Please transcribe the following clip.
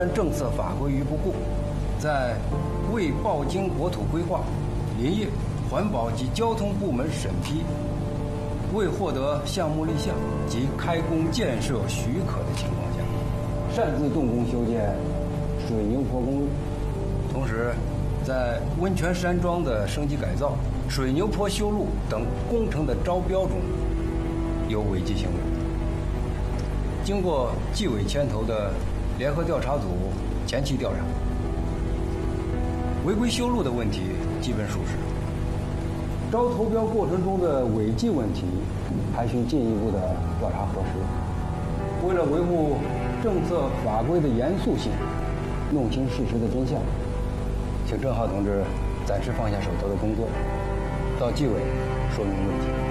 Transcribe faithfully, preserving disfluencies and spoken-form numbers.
政策法规于不顾，在未报经国土规划、林业、环保及交通部门审批，未获得项目立项及开工建设许可的情况下，擅自动工修建水牛坡公路，同时在温泉山庄的升级改造、水牛坡修路等工程的招标中有违纪行为。经过纪委牵头的联合调查组前期调查，违规修路的问题基本属实。招投标过程中的违纪问题还需进一步的调查核实。为了维护政策法规的严肃性，弄清事实的真相，请郑浩同志暂时放下手头的工作，到纪委说明问题。